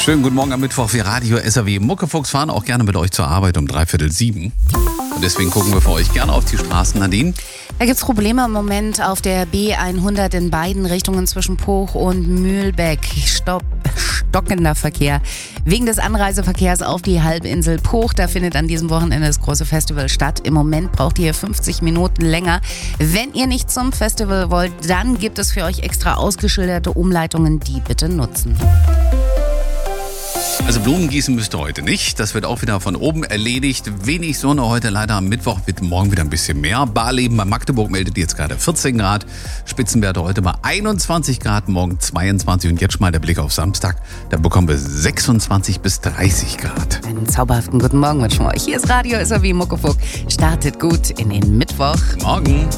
Schönen guten Morgen am Mittwoch. Wir Radio SAW Muckefuchs fahren auch gerne mit euch zur Arbeit um 6:45. Und deswegen gucken wir für euch gerne auf die Straßen, Nadine. Da gibt es Probleme im Moment auf der B100 in beiden Richtungen zwischen Poch und Mühlbeck. Stockender Verkehr. Wegen des Anreiseverkehrs auf die Halbinsel Poch, da findet an diesem Wochenende das große Festival statt. Im Moment braucht ihr 50 Minuten länger. Wenn ihr nicht zum Festival wollt, dann gibt es für euch extra ausgeschilderte Umleitungen, die bitte nutzen. Also Blumen gießen müsst ihr heute nicht. Das wird auch wieder von oben erledigt. Wenig Sonne heute leider am Mittwoch, wird morgen wieder ein bisschen mehr. Barleben bei Magdeburg meldet jetzt gerade 14 Grad. Spitzenwerte heute mal 21 Grad, morgen 22. Und jetzt mal der Blick auf Samstag. Da bekommen wir 26 bis 30 Grad. Einen zauberhaften guten Morgen wünschen wir euch. Hier ist Radio SAW Muckefuck. Startet gut in den Mittwoch. Morgen.